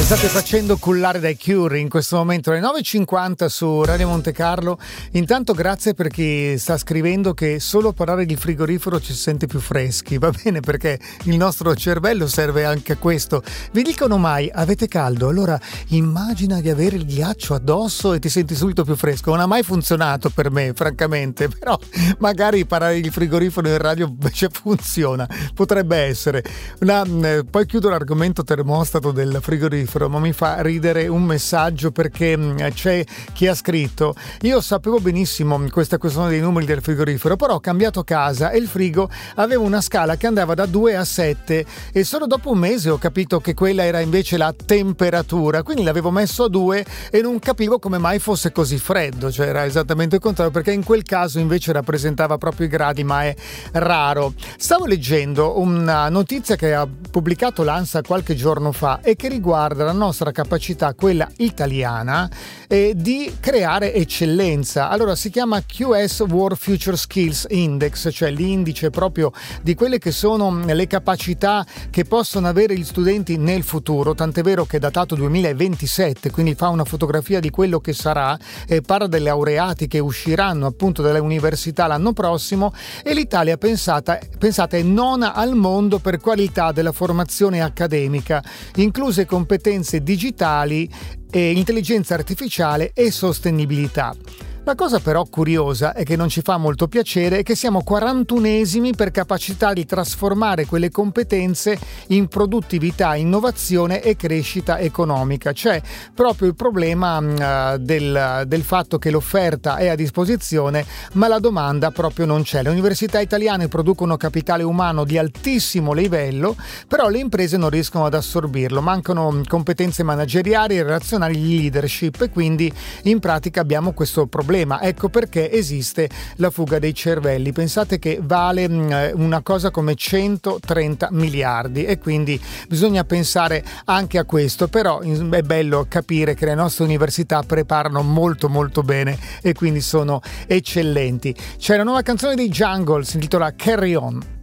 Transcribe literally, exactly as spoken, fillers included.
State facendo cullare dai Cure in questo momento alle nove e cinquanta su Radio Monte Carlo. Intanto grazie per chi sta scrivendo che solo parlare di frigorifero ci sente più freschi, va bene, perché il nostro cervello serve anche a questo. Vi dicono mai avete caldo? Allora immagina di avere il ghiaccio addosso e ti senti subito più fresco. Non ha mai funzionato per me, francamente, però magari parlare di frigorifero in radio invece funziona, potrebbe essere. Una, eh, poi chiudo l'argomento termostato del frigorifero, ma mi fa ridere un messaggio perché mh, c'è chi ha scritto: io sapevo benissimo questa questione dei numeri del frigorifero, però ho cambiato casa e il frigo aveva una scala che andava da due a sette e solo dopo un mese ho capito che quella era invece la temperatura, quindi l'avevo messo a due e non capivo come mai fosse così freddo, cioè era esattamente il contrario, perché in quel caso invece rappresentava proprio i gradi, ma è raro. Stavo leggendo una notizia che ha pubblicato l'ANSA qualche giorno fa e che riguarda la nostra capacità, quella italiana, eh, di creare eccellenza. Allora si chiama Q S World Future Skills Index, cioè l'indice proprio di quelle che sono le capacità che possono avere gli studenti nel futuro, tant'è vero che è datato duemilaventisette, quindi fa una fotografia di quello che sarà, eh, parla dei laureati che usciranno appunto dalle università l'anno prossimo, e l'Italia pensata, pensate è nona al mondo per qualità della formazione accademica, incluse competenze digitali, e intelligenza artificiale e sostenibilità. La cosa però curiosa e che non ci fa molto piacere è che siamo quarantunesimi per capacità di trasformare quelle competenze in produttività, innovazione e crescita economica. C'è proprio il problema uh, del, del fatto che l'offerta è a disposizione ma la domanda proprio non c'è. Le università italiane producono capitale umano di altissimo livello, però le imprese non riescono ad assorbirlo, mancano competenze manageriali e relazionali di leadership e quindi in pratica abbiamo questo problema. Ecco perché esiste la fuga dei cervelli. Pensate che vale una cosa come centotrenta miliardi e quindi bisogna pensare anche a questo, però è bello capire che le nostre università preparano molto molto bene e quindi sono eccellenti. C'è la nuova canzone dei Jungle, si intitola Carry On.